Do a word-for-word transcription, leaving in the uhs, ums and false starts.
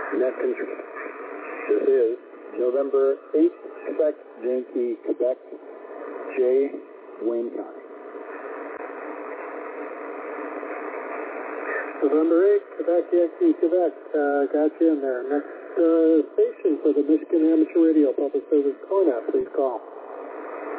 Net control. This is November eighth, Quebec, Yankee, Quebec, J. Wayne County. November eighth, Quebec, Yankee, Quebec. Uh, got you in there. Next uh, station for the Michigan Amateur Radio Public Service calling out, please call.